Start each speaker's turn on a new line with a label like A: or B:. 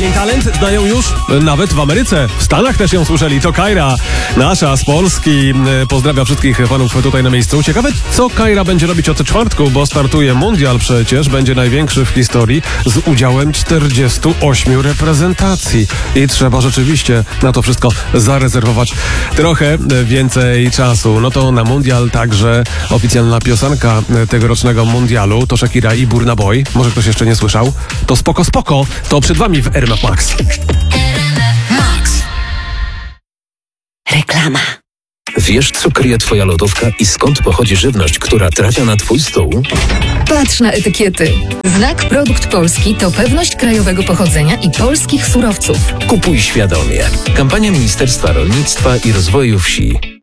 A: Jej talent znają już nawet w Ameryce. W Stanach też ją słyszeli. To Kyra, nasza z Polski. Pozdrawia wszystkich fanów tutaj na miejscu. Ciekawe, co Kyra będzie robić od czwartku, bo startuje mundial przecież. Będzie największy w historii z udziałem 48 reprezentacji. I trzeba rzeczywiście na to wszystko zarezerwować trochę więcej czasu. No to na mundial także oficjalna piosenka tegorocznego mundialu to Shakira i Burna Boy. Może ktoś jeszcze nie słyszał? To spoko, spoko. To przed wami w RMF Max.
B: Reklama.
C: Wiesz, co kryje twoja lodówka i skąd pochodzi żywność, która trafia na twój stół?
B: Patrz na etykiety. Znak Produkt Polski to pewność krajowego pochodzenia i polskich surowców.
C: Kupuj świadomie. Kampania Ministerstwa Rolnictwa i Rozwoju Wsi.